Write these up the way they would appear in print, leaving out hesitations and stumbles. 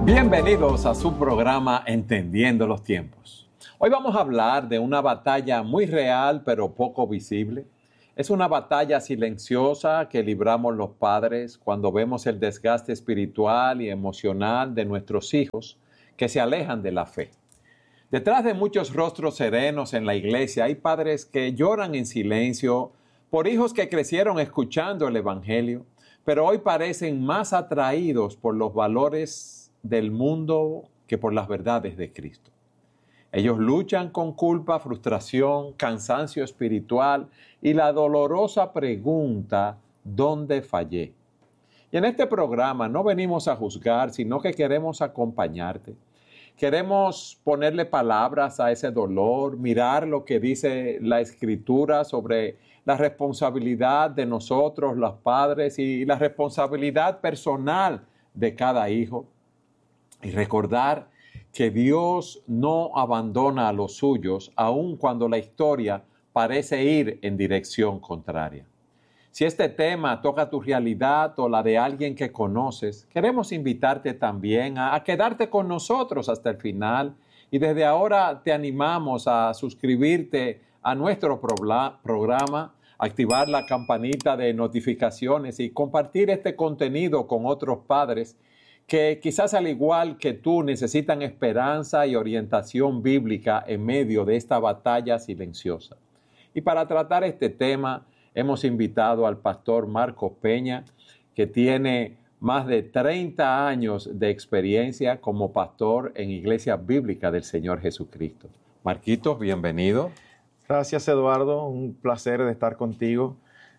Bienvenidos a su programa Entendiendo los Tiempos. Hoy vamos a hablar de una batalla muy real pero poco visible. Es una batalla silenciosa que libramos los padres cuando vemos el desgaste espiritual y emocional de nuestros hijos que se alejan de la fe. Detrás de muchos rostros serenos en la iglesia hay padres que lloran en silencio por hijos que crecieron escuchando el Evangelio, pero hoy parecen más atraídos por los valores del mundo que por las verdades de Cristo. Ellos luchan con culpa, frustración, cansancio espiritual y la dolorosa pregunta, ¿dónde fallé? Y en este programa no venimos a juzgar, sino que queremos acompañarte. Queremos ponerle palabras a ese dolor, mirar lo que dice la Escritura sobre la responsabilidad de nosotros, los padres, y la responsabilidad personal de cada hijo. Y recordar que Dios no abandona a los suyos, aun cuando la historia parece ir en dirección contraria. Si este tema toca tu realidad o la de alguien que conoces, queremos invitarte también a quedarte con nosotros hasta el final. Y desde ahora te animamos a suscribirte a nuestro programa, activar la campanita de notificaciones y compartir este contenido con otros padres que quizás al igual que tú necesitan esperanza y orientación bíblica en medio de esta batalla silenciosa. Y para tratar este tema hemos invitado al pastor Marcos Peña, que tiene más de 30 años de experiencia como pastor en Iglesia Bíblica del Señor Jesucristo. Marquitos, bienvenido. Gracias, Eduardo, un placer de estar contigo.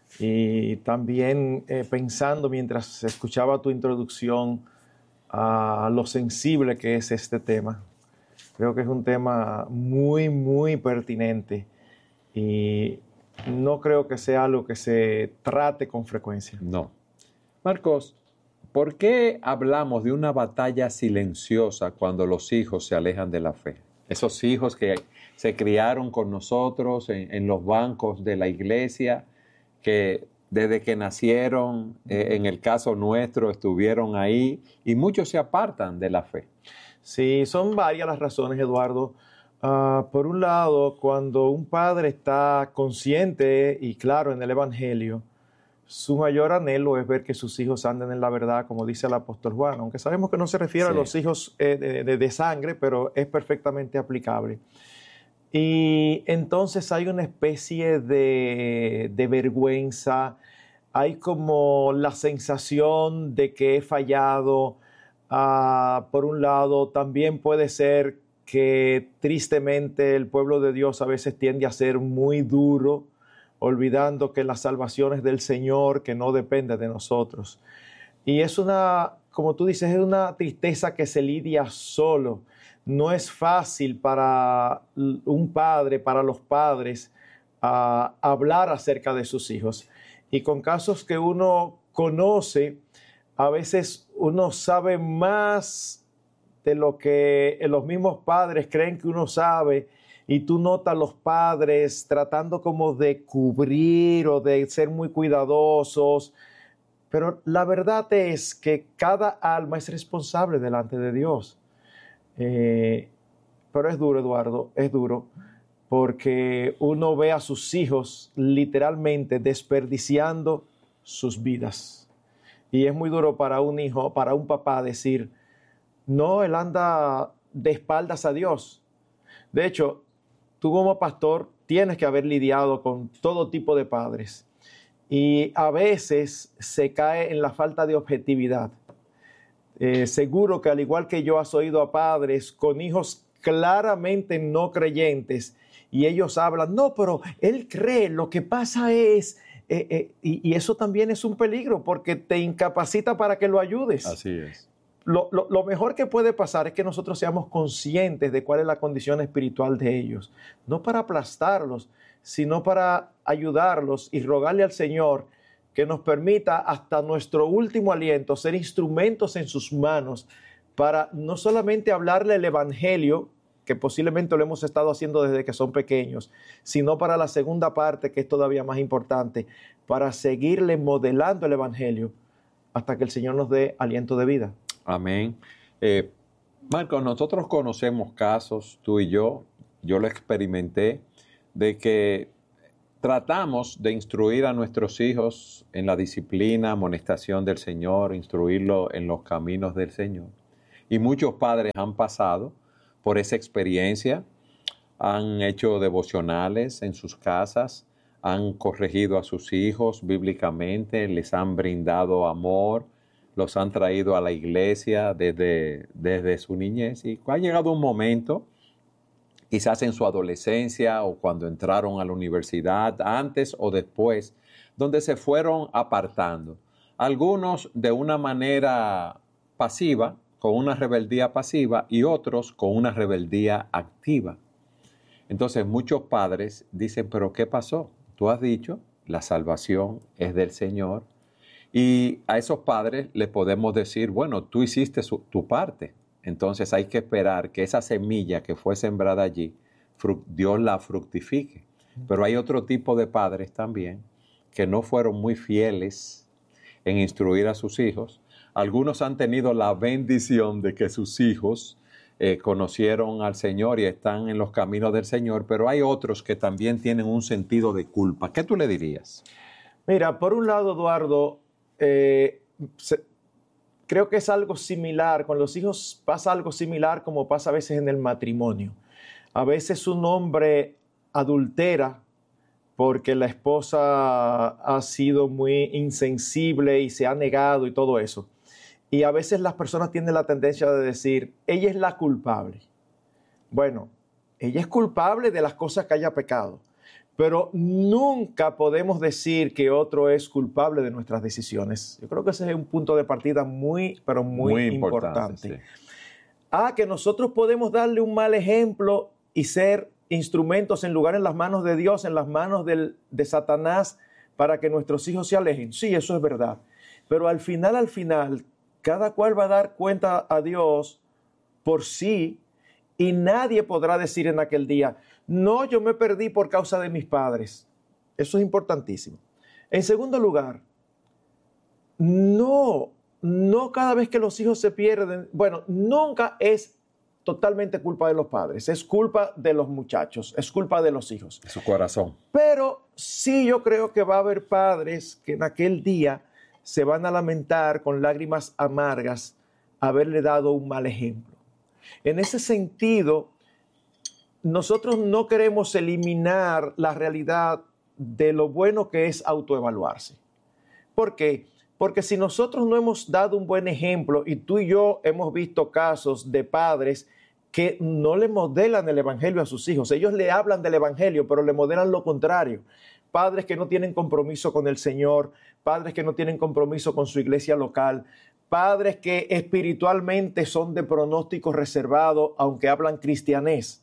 Y también pensando mientras escuchaba tu introducción a lo sensible que es este tema. Creo que es un tema muy, muy pertinente y no creo que sea algo que se trate con frecuencia. No. Marcos, ¿por qué hablamos de una batalla silenciosa cuando los hijos se alejan de la fe? Esos hijos que se criaron con nosotros en los bancos de la iglesia, que desde que nacieron, en el caso nuestro, estuvieron ahí y muchos se apartan de la fe. Sí, son varias las razones, Eduardo. Por un lado, cuando un padre está consciente y claro en el Evangelio, su mayor anhelo es ver que sus hijos anden en la verdad, como dice el apóstol Juan, aunque sabemos que no se refiere a los hijos de sangre, pero es perfectamente aplicable. Y entonces hay una especie de vergüenza, hay como la sensación de que he fallado. Por un lado, también puede ser que tristemente el pueblo de Dios a veces tiende a ser muy duro, olvidando que la salvación es del Señor, que no depende de nosotros. Y es una, como tú dices, es una tristeza que se lidia solo. No es fácil para un padre, para los padres, hablar acerca de sus hijos. Y con casos que uno conoce, a veces uno sabe más de lo que los mismos padres creen que uno sabe, y tú notas a los padres tratando como de cubrir o de ser muy cuidadosos. Pero la verdad es que cada alma es responsable delante de Dios. Pero es duro, Eduardo, es duro, porque uno ve a sus hijos literalmente desperdiciando sus vidas. Y es muy duro para un hijo, para un papá decir, no, él anda de espaldas a Dios. De hecho, tú como pastor tienes que haber lidiado con todo tipo de padres. Y a veces se cae en la falta de objetividad. Seguro que al igual que yo has oído a padres con hijos claramente no creyentes y ellos hablan, no, pero él cree, lo que pasa es, y eso también es un peligro porque te incapacita para que lo ayudes. Así es. Lo mejor que puede pasar es que nosotros seamos conscientes de cuál es la condición espiritual de ellos, no para aplastarlos, sino para ayudarlos y rogarle al Señor que nos permita hasta nuestro último aliento ser instrumentos en sus manos para no solamente hablarle el Evangelio, que posiblemente lo hemos estado haciendo desde que son pequeños, sino para la segunda parte, que es todavía más importante, para seguirle modelando el Evangelio hasta que el Señor nos dé aliento de vida. Amén. Marcos, nosotros conocemos casos, tú y yo lo experimenté, de que tratamos de instruir a nuestros hijos en la disciplina, amonestación del Señor, instruirlo en los caminos del Señor. Y muchos padres han pasado por esa experiencia, han hecho devocionales en sus casas, han corregido a sus hijos bíblicamente, les han brindado amor, los han traído a la iglesia desde su niñez. Y ha llegado un momento, quizás en su adolescencia o cuando entraron a la universidad, antes o después, donde se fueron apartando. Algunos de una manera pasiva, con una rebeldía pasiva, y otros con una rebeldía activa. Entonces muchos padres dicen, ¿pero qué pasó? Tú has dicho, la salvación es del Señor. Y a esos padres les podemos decir, bueno, tú hiciste tu parte. Entonces hay que esperar que esa semilla que fue sembrada allí, Dios la fructifique. Pero hay otro tipo de padres también que no fueron muy fieles en instruir a sus hijos. Algunos han tenido la bendición de que sus hijos conocieron al Señor y están en los caminos del Señor, pero hay otros que también tienen un sentido de culpa. ¿Qué tú le dirías? Mira, por un lado, Eduardo, creo que es algo similar. Con los hijos pasa algo similar como pasa a veces en el matrimonio. A veces un hombre adultera porque la esposa ha sido muy insensible y se ha negado y todo eso. Y a veces las personas tienen la tendencia de decir, ella es la culpable. Bueno, ella es culpable de las cosas que haya pecado, pero nunca podemos decir que otro es culpable de nuestras decisiones. Yo creo que ese es un punto de partida muy, pero muy importante. Sí. Que nosotros podemos darle un mal ejemplo y ser instrumentos en lugar en las manos de Dios, en las manos de Satanás, para que nuestros hijos se alejen. Sí, eso es verdad. Pero al final, cada cual va a dar cuenta a Dios por sí y nadie podrá decir en aquel día, no, yo me perdí por causa de mis padres. Eso es importantísimo. En segundo lugar, no cada vez que los hijos se pierden, bueno, nunca es totalmente culpa de los padres, es culpa de los muchachos, es culpa de los hijos. De su corazón. Pero sí yo creo que va a haber padres que en aquel día se van a lamentar con lágrimas amargas haberle dado un mal ejemplo. En ese sentido, nosotros no queremos eliminar la realidad de lo bueno que es autoevaluarse. ¿Por qué? Porque si nosotros no hemos dado un buen ejemplo, y tú y yo hemos visto casos de padres que no le modelan el evangelio a sus hijos, ellos le hablan del evangelio, pero le modelan lo contrario. Padres que no tienen compromiso con el Señor, padres que no tienen compromiso con su iglesia local, padres que espiritualmente son de pronóstico reservado, aunque hablan cristianés.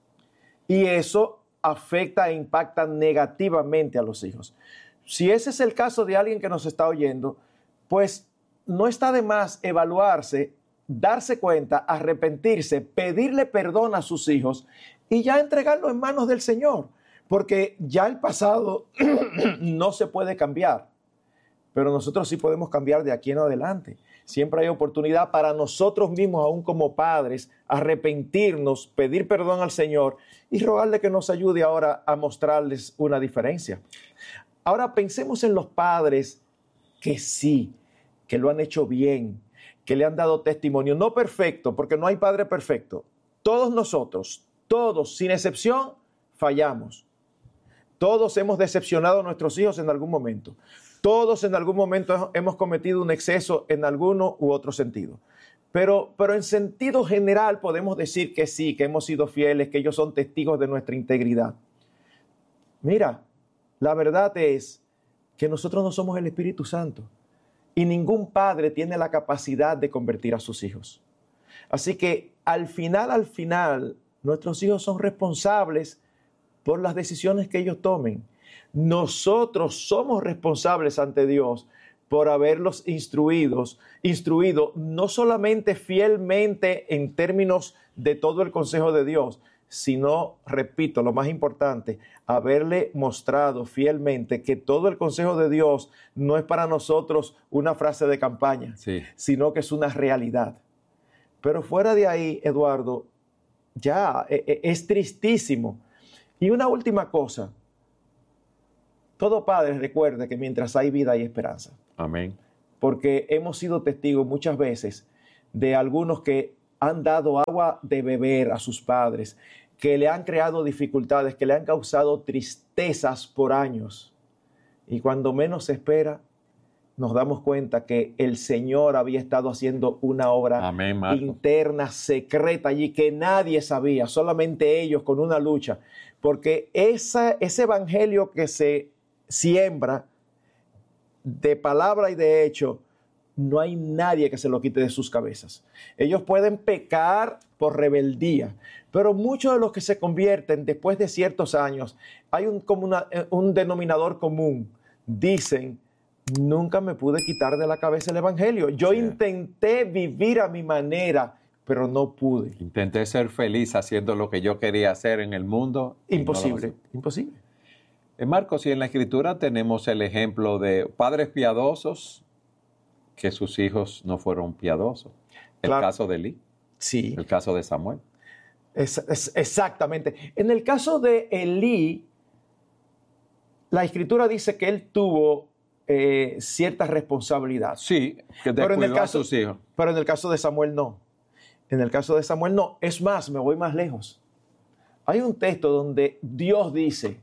Y eso afecta e impacta negativamente a los hijos. Si ese es el caso de alguien que nos está oyendo, pues no está de más evaluarse, darse cuenta, arrepentirse, pedirle perdón a sus hijos y ya entregarlo en manos del Señor. Porque ya el pasado no se puede cambiar, pero nosotros sí podemos cambiar de aquí en adelante. Siempre hay oportunidad para nosotros mismos, aún como padres, arrepentirnos, pedir perdón al Señor y rogarle que nos ayude ahora a mostrarles una diferencia. Ahora pensemos en los padres que sí, que lo han hecho bien, que le han dado testimonio, no perfecto, porque no hay padre perfecto. Todos nosotros, todos, sin excepción, fallamos. Todos hemos decepcionado a nuestros hijos en algún momento. Todos en algún momento hemos cometido un exceso en alguno u otro sentido. Pero en sentido general podemos decir que sí, que hemos sido fieles, que ellos son testigos de nuestra integridad. Mira, la verdad es que nosotros no somos el Espíritu Santo y ningún padre tiene la capacidad de convertir a sus hijos. Así que al final, nuestros hijos son responsables por las decisiones que ellos tomen. Nosotros somos responsables ante Dios por haberlos instruido no solamente fielmente en términos de todo el consejo de Dios, sino, repito, lo más importante, haberle mostrado fielmente que todo el consejo de Dios no es para nosotros una frase de campaña, sí, sino que es una realidad. Pero fuera de ahí, Eduardo, ya es tristísimo. Y una última cosa. Todo padre recuerde que mientras hay vida hay esperanza. Amén. Porque hemos sido testigos muchas veces de algunos que han dado agua de beber a sus padres, que le han creado dificultades, que le han causado tristezas por años. Y cuando menos se espera, nos damos cuenta que el Señor había estado haciendo una obra Amén, Marco. interna, secreta allí, que nadie sabía, solamente ellos con una lucha. Porque ese evangelio que se siembra de palabra y de hecho, no hay nadie que se lo quite de sus cabezas. Ellos pueden pecar por rebeldía, pero muchos de los que se convierten después de ciertos años, hay un denominador común. Dicen, nunca me pude quitar de la cabeza el evangelio. Yo intenté vivir a mi manera, pero no pude. Intenté ser feliz haciendo lo que yo quería hacer en el mundo. Imposible, imposible. Marcos, y en la Escritura tenemos el ejemplo de padres piadosos que sus hijos no fueron piadosos. El caso de Elí. Sí. El caso de Samuel. Exactamente. En el caso de Elí, la Escritura dice que él tuvo cierta responsabilidad. Sí, que descuidó a sus hijos. Pero en el caso de Samuel no. En el caso de Samuel no. Es más, me voy más lejos. Hay un texto donde Dios dice,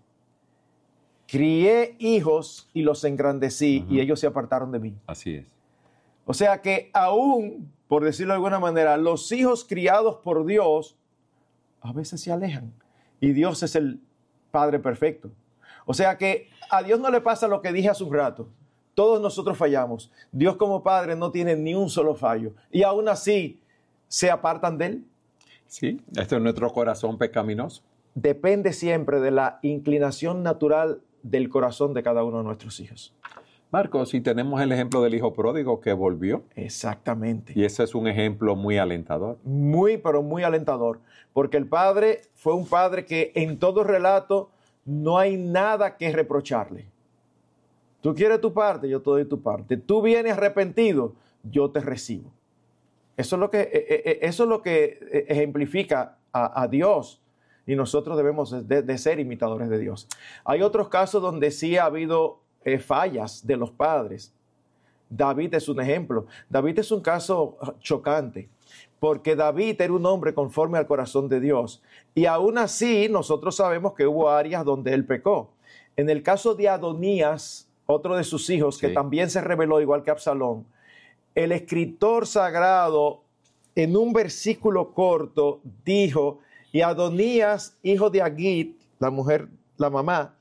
crié hijos y los engrandecí y ellos se apartaron de mí. Así es. O sea que aún, por decirlo de alguna manera, los hijos criados por Dios a veces se alejan. Y Dios es el Padre perfecto. O sea que a Dios no le pasa lo que dije hace un rato. Todos nosotros fallamos. Dios como Padre no tiene ni un solo fallo. Y aún así se apartan de Él. Sí, este es nuestro corazón pecaminoso. Depende siempre de la inclinación natural del corazón de cada uno de nuestros hijos. Marcos, y tenemos el ejemplo del hijo pródigo que volvió. Exactamente. Y ese es un ejemplo muy alentador. Muy, pero muy alentador. Porque el padre fue un padre que en todo relato no hay nada que reprocharle. Tú quieres tu parte, yo te doy tu parte. Tú vienes arrepentido, yo te recibo. Eso es lo que ejemplifica a Dios. Y nosotros debemos de ser imitadores de Dios. Hay otros casos donde sí ha habido fallas de los padres. David es un ejemplo. David es un caso chocante, porque David era un hombre conforme al corazón de Dios. Y aún así, nosotros sabemos que hubo áreas donde él pecó. En el caso de Adonías, otro de sus hijos, que también se rebeló igual que Absalón, el escritor sagrado, en un versículo corto, dijo, y Adonías, hijo de Agit, la mujer, la mamá,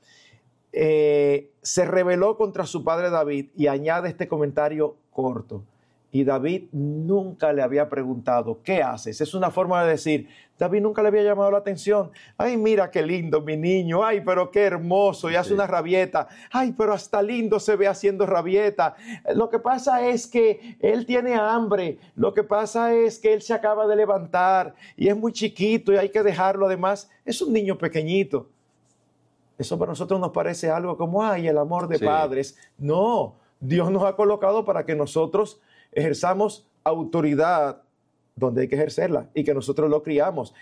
se rebeló contra su padre David, y añade este comentario corto. Y David nunca le había preguntado, ¿qué haces? Es una forma de decir, David nunca le había llamado la atención. Ay, mira qué lindo mi niño. Ay, pero qué hermoso. Y hace una rabieta. Ay, pero hasta lindo se ve haciendo rabieta. Lo que pasa es que él tiene hambre. Lo que pasa es que él se acaba de levantar y es muy chiquito y hay que dejarlo. Además, es un niño pequeñito. Eso para nosotros nos parece algo como, ay, el amor de padres. No, Dios nos ha colocado para que nosotros ejerzamos autoridad donde hay que ejercerla y que nosotros lo criemos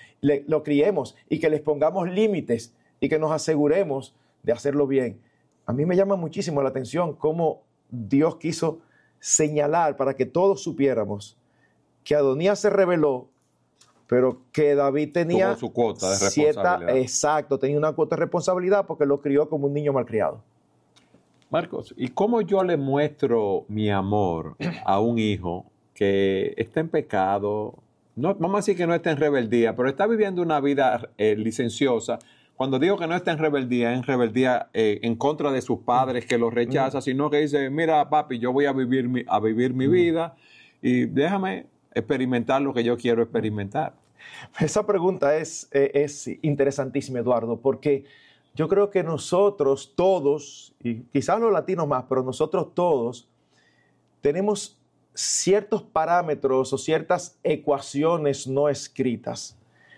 y que les pongamos límites y que nos aseguremos de hacerlo bien. A mí me llama muchísimo la atención cómo Dios quiso señalar para que todos supiéramos que Adonías se rebeló, pero que David tenía tuvo su cuota de responsabilidad. Exacto, tenía una cuota de responsabilidad porque lo crió como un niño malcriado. Marcos, ¿y cómo yo le muestro mi amor a un hijo que está en pecado? No, vamos a decir que no está en rebeldía, pero está viviendo una vida licenciosa. Cuando digo que no está en rebeldía en contra de sus padres que lo rechaza, sino que dice, mira papi, yo voy a vivir mi vida y déjame experimentar lo que yo quiero experimentar. Esa pregunta es interesantísima, Eduardo, porque yo creo que nosotros todos, y quizás los latinos más, pero nosotros todos tenemos ciertos parámetros o ciertas ecuaciones no escritas.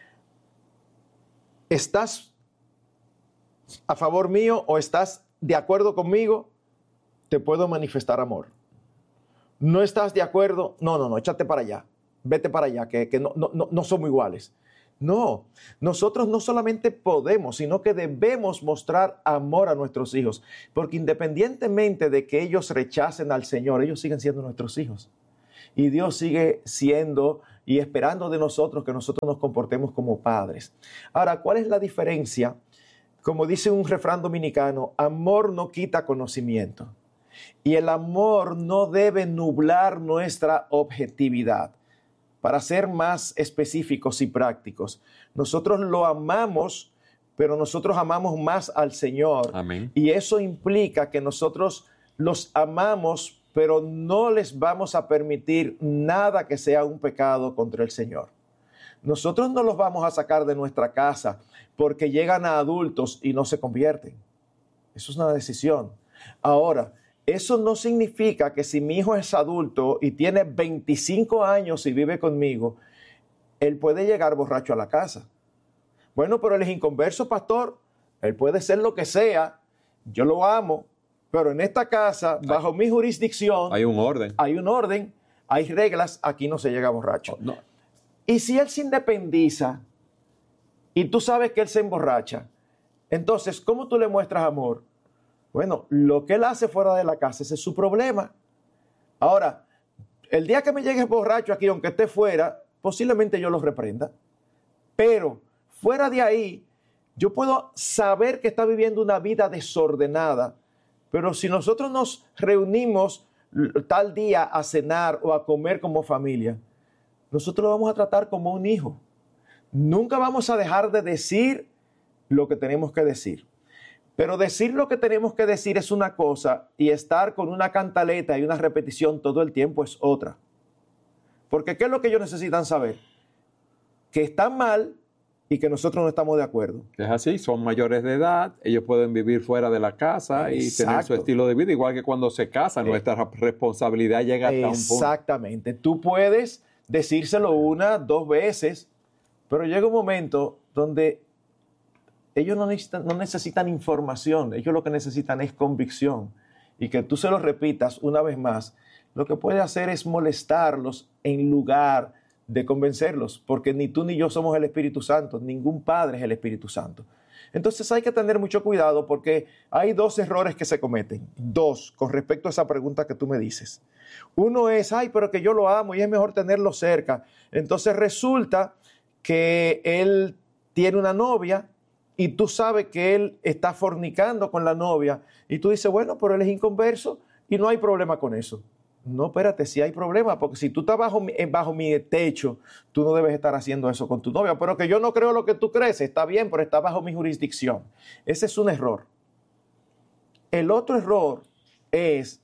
¿Estás a favor mío o estás de acuerdo conmigo? Te puedo manifestar amor. ¿No estás de acuerdo? No, échate para allá. vete para allá, que no somos iguales. No, nosotros no solamente podemos, sino que debemos mostrar amor a nuestros hijos, porque independientemente de que ellos rechacen al Señor, ellos siguen siendo nuestros hijos. Y Dios sigue siendo y esperando de nosotros que nosotros nos comportemos como padres. Ahora, ¿cuál es la diferencia? Como dice un refrán dominicano, amor no quita conocimiento. Y el amor no debe nublar nuestra objetividad. Para ser más específicos y prácticos, nosotros lo amamos, pero nosotros amamos más al Señor. Amén. Y eso implica que nosotros los amamos, pero no les vamos a permitir nada que sea un pecado contra el Señor. Nosotros no los vamos a sacar de nuestra casa porque llegan a adultos y no se convierten. Eso es una decisión. Ahora, eso no significa que si mi hijo es adulto y tiene 25 años y vive conmigo, él puede llegar borracho a la casa. Bueno, pero él es inconverso, pastor. Él puede ser lo que sea. Yo lo amo. Pero en esta casa, bajo mi jurisdicción, hay un orden. Hay un orden, hay reglas. Aquí no se llega borracho. No. Y si él se independiza y tú sabes que él se emborracha, entonces, ¿cómo tú le muestras amor? Bueno, lo que él hace fuera de la casa, ese es su problema. Ahora, el día que me llegue borracho aquí, aunque esté fuera, posiblemente yo lo reprenda. Pero fuera de ahí, yo puedo saber que está viviendo una vida desordenada. Pero si nosotros nos reunimos tal día a cenar o a comer como familia, nosotros lo vamos a tratar como un hijo. Nunca vamos a dejar de decir lo que tenemos que decir. Pero decir lo que tenemos que decir es una cosa y estar con una cantaleta y una repetición todo el tiempo es otra. Porque ¿qué es lo que ellos necesitan saber? Que están mal y que nosotros no estamos de acuerdo. Es así, son mayores de edad, ellos pueden vivir fuera de la casa y tener su estilo de vida, igual que cuando se casan, nuestra responsabilidad llega hasta un punto. Exactamente. Tú puedes decírselo 1, 2 veces, pero llega un momento donde ellos no necesitan información, ellos lo que necesitan es convicción. Y que tú se lo repitas una vez más, lo que puede hacer es molestarlos en lugar de convencerlos, porque ni tú ni yo somos el Espíritu Santo, ningún padre es el Espíritu Santo. Entonces hay que tener mucho cuidado porque hay 2 errores que se cometen, 2 con respecto a esa pregunta que tú me dices. Uno es, pero que yo lo amo y es mejor tenerlo cerca. Entonces resulta que él tiene una novia y tú sabes que él está fornicando con la novia y tú dices, bueno, pero él es inconverso y no hay problema con eso. No, espérate, sí hay problema, porque si tú estás bajo mi techo, tú no debes estar haciendo eso con tu novia. Pero que yo no creo lo que tú crees, está bien, pero está bajo mi jurisdicción. Ese es un error. El otro error es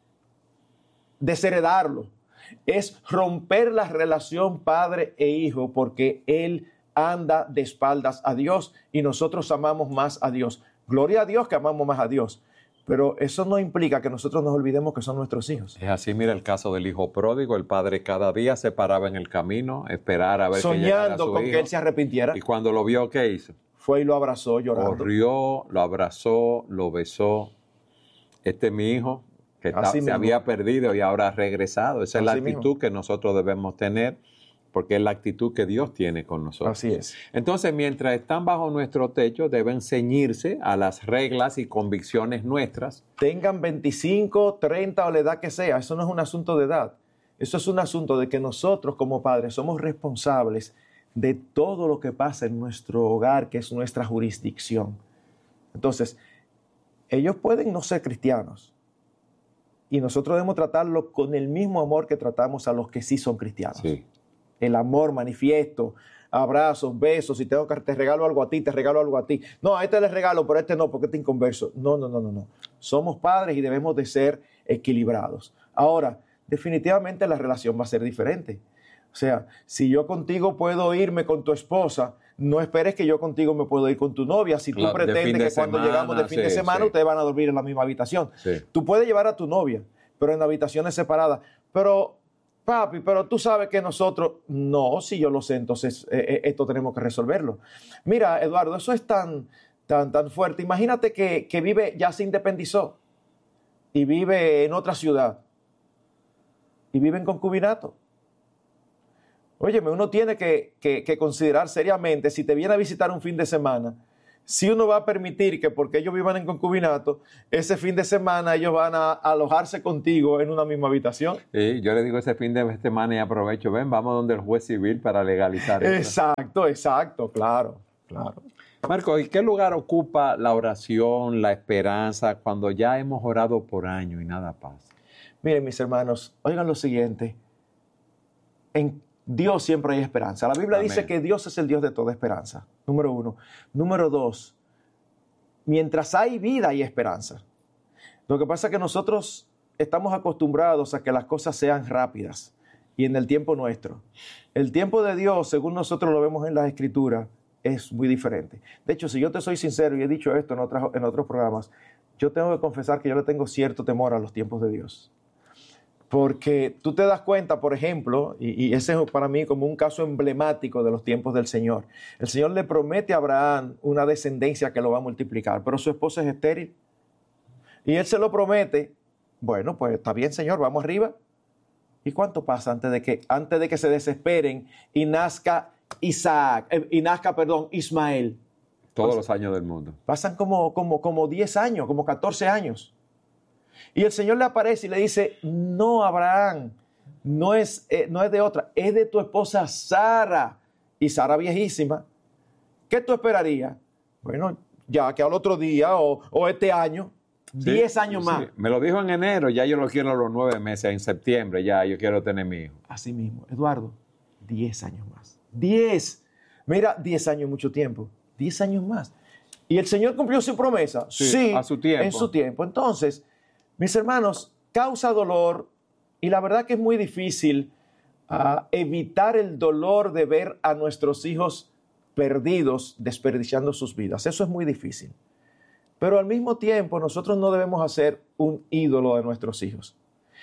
desheredarlo, es romper la relación padre e hijo, porque él anda de espaldas a Dios y nosotros amamos más a Dios. Gloria a Dios que amamos más a Dios. Pero eso no implica que nosotros nos olvidemos que son nuestros hijos. Es así, mira el caso del hijo pródigo. El padre cada día se paraba en el camino, esperar a ver que llegara su hijo. Soñando con que él se arrepintiera. Y cuando lo vio, ¿qué hizo? Fue y lo abrazó llorando. Corrió, lo abrazó, lo besó. Este es mi hijo que se había perdido y ahora ha regresado. Esa es la actitud que nosotros debemos tener, porque es la actitud que Dios tiene con nosotros. Así es. Entonces, mientras están bajo nuestro techo, deben ceñirse a las reglas y convicciones nuestras. Tengan 25, 30 o la edad que sea, eso no es un asunto de edad. Eso es un asunto de que nosotros como padres somos responsables de todo lo que pasa en nuestro hogar, que es nuestra jurisdicción. Entonces, ellos pueden no ser cristianos y nosotros debemos tratarlos con el mismo amor que tratamos a los que sí son cristianos. Sí. El amor manifiesto, abrazos, besos, si tengo que te regalo algo a ti, te regalo algo a ti. No, a este le regalo, pero a este no, porque este es inconverso. No. Somos padres y debemos de ser equilibrados. Ahora, definitivamente la relación va a ser diferente. O sea, si yo contigo puedo irme con tu esposa, no esperes que yo contigo me puedo ir con tu novia. Si tú pretendes que cuando llegamos de fin de semana ustedes van a dormir en la misma habitación. Sí. Tú puedes llevar a tu novia, pero en habitaciones separadas. Pero papi, pero tú sabes que nosotros, no, si yo lo sé, entonces esto tenemos que resolverlo. Mira, Eduardo, eso es tan fuerte. Imagínate que vive, ya se independizó y vive en otra ciudad y vive en concubinato. Óyeme, uno tiene que considerar seriamente si te viene a visitar un fin de semana, si uno va a permitir que porque ellos vivan en concubinato, ese fin de semana ellos van a alojarse contigo en una misma habitación. Sí, yo le digo ese fin de semana y aprovecho, ven, vamos donde el juez civil para legalizar eso. Exacto, claro. Marco, ¿y qué lugar ocupa la oración, la esperanza, cuando ya hemos orado por años y nada pasa? Miren, mis hermanos, oigan lo siguiente. En Dios siempre hay esperanza. La Biblia dice que Dios es el Dios de toda esperanza. Número 1. Número 2, mientras hay vida hay esperanza. Lo que pasa es que nosotros estamos acostumbrados a que las cosas sean rápidas y en el tiempo nuestro. El tiempo de Dios, según nosotros lo vemos en las Escrituras, es muy diferente. De hecho, si yo te soy sincero, y he dicho esto en otros programas, yo tengo que confesar que yo le tengo cierto temor a los tiempos de Dios. Porque tú te das cuenta, por ejemplo, y ese es para mí como un caso emblemático de los tiempos del Señor. El Señor le promete a Abraham una descendencia que lo va a multiplicar, pero su esposa es estéril. Y él se lo promete. Bueno, pues está bien, Señor, vamos arriba. ¿Y cuánto pasa antes de que se desesperen y nazca Ismael? Todos los años del mundo. Pasan como 10 años, como 14 años. Y el Señor le aparece y le dice, no, Abraham, no es de otra, es de tu esposa Sara. Y Sara viejísima. ¿Qué tú esperarías? Bueno, ya que al otro día o este año, 10 años más. Me lo dijo en enero, ya yo lo quiero a los 9 meses, en septiembre ya yo quiero tener mi hijo. Así mismo, Eduardo, 10 años más. 10. Mira, 10 años es mucho tiempo. 10 años más. ¿Y el Señor cumplió su promesa? Sí, a su tiempo. En su tiempo. Entonces, mis hermanos, causa dolor y la verdad que es muy difícil evitar el dolor de ver a nuestros hijos perdidos, desperdiciando sus vidas. Eso es muy difícil. Pero al mismo tiempo, nosotros no debemos hacer un ídolo de nuestros hijos.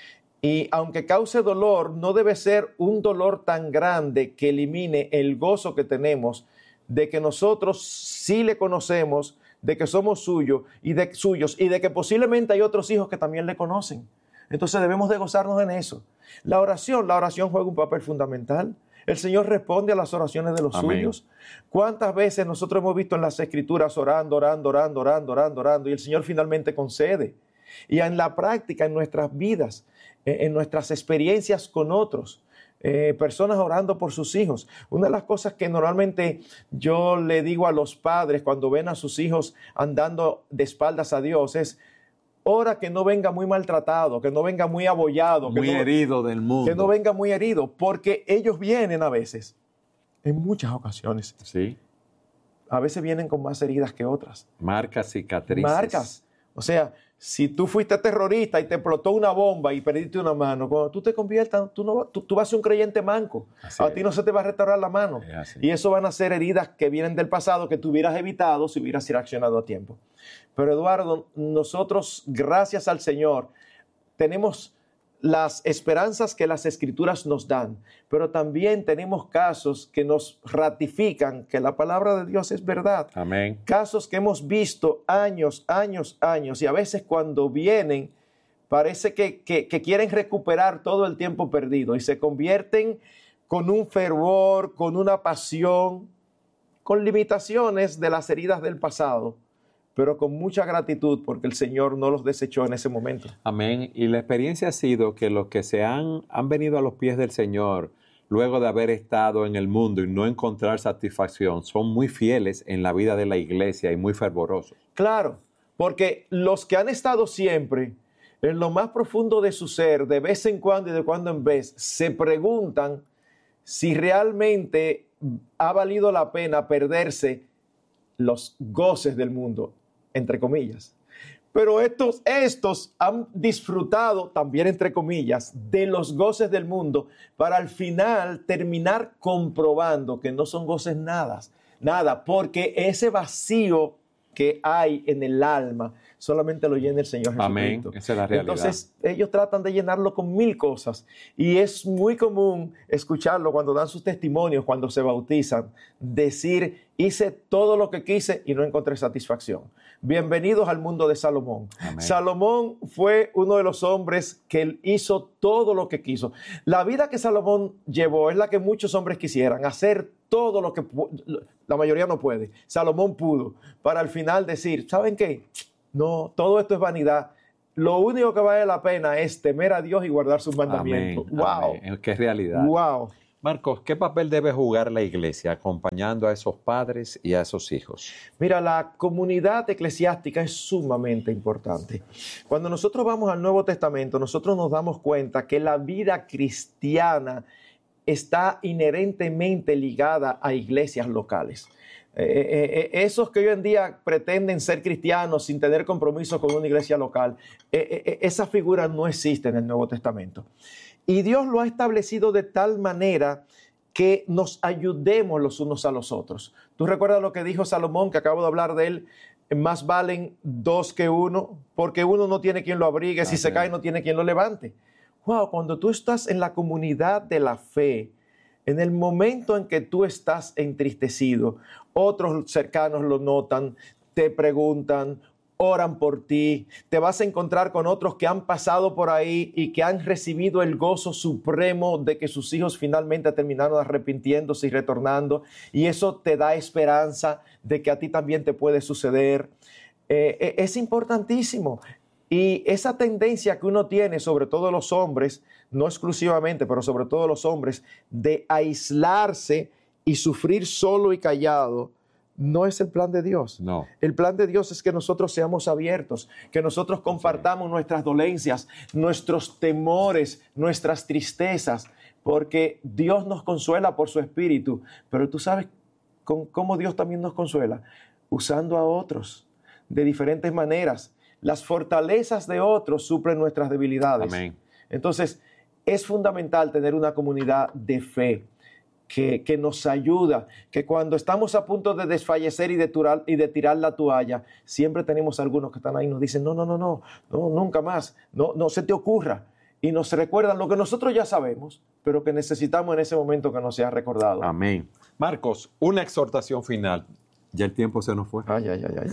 Y aunque cause dolor, no debe ser un dolor tan grande que elimine el gozo que tenemos de que nosotros sí le conocemos, de que somos suyos y de que posiblemente hay otros hijos que también le conocen. Entonces debemos de gozarnos en eso. La oración juega un papel fundamental. El Señor responde a las oraciones de los suyos. ¿Cuántas veces nosotros hemos visto en las Escrituras orando y el Señor finalmente concede? Y en la práctica, en nuestras vidas, en nuestras experiencias con otros, personas orando por sus hijos. Una de las cosas que normalmente yo le digo a los padres cuando ven a sus hijos andando de espaldas a Dios es: ora que no venga muy maltratado, que no venga muy abollado, muy herido del mundo. Que no venga muy herido, porque ellos vienen a veces, en muchas ocasiones. Sí. A veces vienen con más heridas que otras. Marcas, cicatrices. Marcas. O sea, si tú fuiste terrorista y te explotó una bomba y perdiste una mano, cuando tú te conviertas, tú vas a ser un creyente manco. A ti no se te va a restaurar la mano. Y eso van a ser heridas que vienen del pasado que tú hubieras evitado si hubieras reaccionado a tiempo. Pero Eduardo, nosotros, gracias al Señor, tenemos las esperanzas que las Escrituras nos dan, pero también tenemos casos que nos ratifican que la palabra de Dios es verdad. Amén. Casos que hemos visto años, y a veces cuando vienen parece que quieren recuperar todo el tiempo perdido y se convierten con un fervor, con una pasión, con limitaciones de las heridas del pasado, pero con mucha gratitud porque el Señor no los desechó en ese momento. Amén. Y la experiencia ha sido que los que han venido a los pies del Señor luego de haber estado en el mundo y no encontrar satisfacción, son muy fieles en la vida de la iglesia y muy fervorosos. Claro, porque los que han estado siempre en lo más profundo de su ser, de vez en cuando y de cuando en vez, se preguntan si realmente ha valido la pena perderse los goces del mundo, entre comillas. Pero estos han disfrutado también, entre comillas, de los goces del mundo para al final terminar comprobando que no son goces nada, porque ese vacío que hay en el alma solamente lo llena el Señor Jesucristo. Amén. Esa es la realidad. Entonces ellos tratan de llenarlo con 1000 cosas y es muy común escucharlo cuando dan sus testimonios, cuando se bautizan, decir Hice todo lo que quise y no encontré satisfacción. Bienvenidos al mundo de Salomón. Amén. Salomón fue uno de los hombres que hizo todo lo que quiso. La vida que Salomón llevó es la que muchos hombres quisieran, hacer todo lo que la mayoría no puede. Salomón pudo, para al final decir, ¿saben qué? No, todo esto es vanidad. Lo único que vale la pena es temer a Dios y guardar sus mandamientos. Amén. ¡Wow! Amén. ¡Qué realidad! ¡Wow! Marcos, ¿qué papel debe jugar la iglesia acompañando a esos padres y a esos hijos? Mira, la comunidad eclesiástica es sumamente importante. Cuando nosotros vamos al Nuevo Testamento, nosotros nos damos cuenta que la vida cristiana está inherentemente ligada a iglesias locales. Esos que hoy en día pretenden ser cristianos sin tener compromiso con una iglesia local, esa figura no existe en el Nuevo Testamento. Y Dios lo ha establecido de tal manera que nos ayudemos los unos a los otros. ¿Tú recuerdas lo que dijo Salomón, que acabo de hablar de él? Más valen dos que uno, porque uno no tiene quien lo abrigue, si se cae no tiene quien lo levante. Wow, cuando tú estás en la comunidad de la fe, en el momento en que tú estás entristecido, otros cercanos lo notan, te preguntan, oran por ti, te vas a encontrar con otros que han pasado por ahí y que han recibido el gozo supremo de que sus hijos finalmente terminaron arrepintiéndose y retornando, y eso te da esperanza de que a ti también te puede suceder. Es importantísimo. Y esa tendencia que uno tiene, sobre todo los hombres, no exclusivamente, pero sobre todo los hombres, de aislarse y sufrir solo y callado, no es el plan de Dios. No. El plan de Dios es que nosotros seamos abiertos, que nosotros compartamos nuestras dolencias, nuestros temores, nuestras tristezas, porque Dios nos consuela por su Espíritu. Pero tú sabes cómo Dios también nos consuela, usando a otros de diferentes maneras. Las fortalezas de otros suplen nuestras debilidades. Amén. Entonces, es fundamental tener una comunidad de fe que nos ayuda, que cuando estamos a punto de desfallecer y de tirar la toalla, siempre tenemos algunos que están ahí y nos dicen, no, nunca más, no se te ocurra. Y nos recuerdan lo que nosotros ya sabemos, pero que necesitamos en ese momento que nos sea recordado. Amén. Marcos, una exhortación final. Ya el tiempo se nos fue. Ay.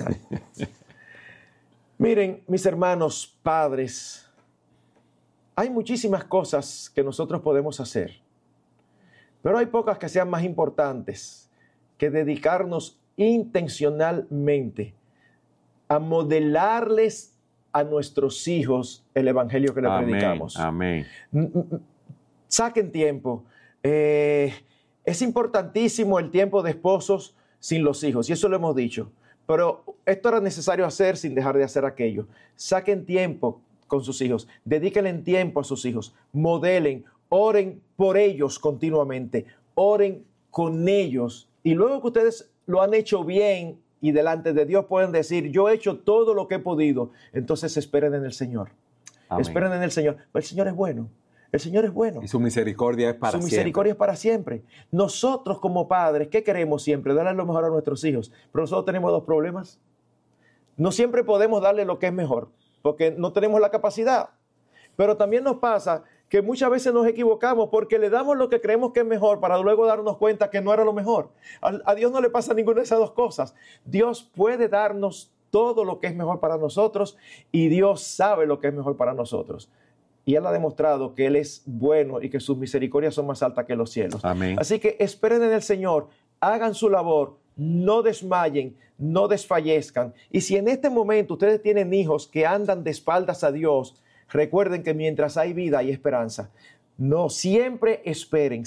Miren, mis hermanos, padres, hay muchísimas cosas que nosotros podemos hacer, pero hay pocas que sean más importantes que dedicarnos intencionalmente a modelarles a nuestros hijos el evangelio que les predicamos. Amén. Saquen tiempo. Es importantísimo el tiempo de esposos sin los hijos, y eso lo hemos dicho. Pero esto era necesario hacer sin dejar de hacer aquello. Saquen tiempo con sus hijos, dedíquenle tiempo a sus hijos, modelen, oren por ellos continuamente, oren con ellos. Y luego que ustedes lo han hecho bien y delante de Dios pueden decir, yo he hecho todo lo que he podido, entonces esperen en el Señor. Amén. Esperen en el Señor. El Señor es bueno. El Señor es bueno. Y su misericordia es para siempre. Su misericordia es para siempre. Nosotros como padres, ¿qué queremos siempre? Darle lo mejor a nuestros hijos. Pero nosotros tenemos dos problemas. No siempre podemos darle lo que es mejor, porque no tenemos la capacidad. Pero también nos pasa que muchas veces nos equivocamos porque le damos lo que creemos que es mejor para luego darnos cuenta que no era lo mejor. A Dios no le pasa ninguna de esas dos cosas. Dios puede darnos todo lo que es mejor para nosotros y Dios sabe lo que es mejor para nosotros. Y Él ha demostrado que Él es bueno y que sus misericordias son más altas que los cielos. Amén. Así que esperen en el Señor, hagan su labor, no desmayen, no desfallezcan. Y si en este momento ustedes tienen hijos que andan de espaldas a Dios, recuerden que mientras hay vida hay esperanza. No, siempre esperen,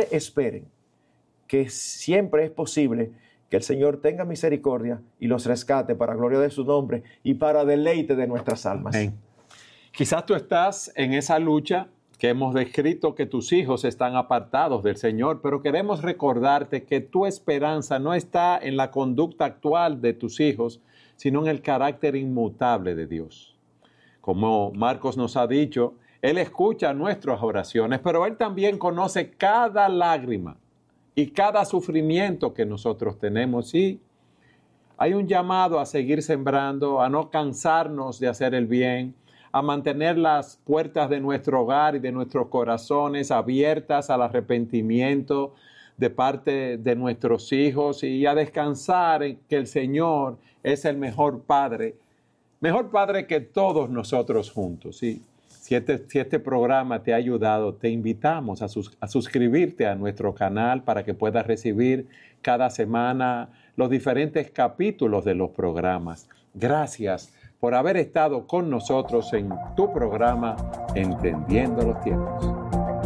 que siempre es posible que el Señor tenga misericordia y los rescate para gloria de su nombre y para deleite de nuestras almas. Amén. Quizás tú estás en esa lucha que hemos descrito, que tus hijos están apartados del Señor, pero queremos recordarte que tu esperanza no está en la conducta actual de tus hijos, sino en el carácter inmutable de Dios. Como Marcos nos ha dicho, Él escucha nuestras oraciones, pero Él también conoce cada lágrima y cada sufrimiento que nosotros tenemos. Y hay un llamado a seguir sembrando, a no cansarnos de hacer el bien, a mantener las puertas de nuestro hogar y de nuestros corazones abiertas al arrepentimiento, de parte de nuestros hijos y a descansar en que el Señor es el mejor Padre que todos nosotros juntos. ¿Sí? Si este programa te ha ayudado, te invitamos a suscribirte a nuestro canal para que puedas recibir cada semana los diferentes capítulos de los programas. Gracias por haber estado con nosotros en tu programa Entendiendo los Tiempos.